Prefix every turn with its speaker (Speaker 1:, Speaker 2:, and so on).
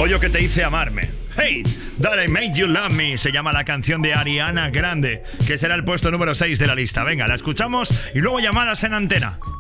Speaker 1: Fue yo que te hice amarme. Hey, That I Made You Love Me se llama la canción de Ariana Grande, que será el puesto número 6 de la lista. Venga, la escuchamos y luego llamadas en antena.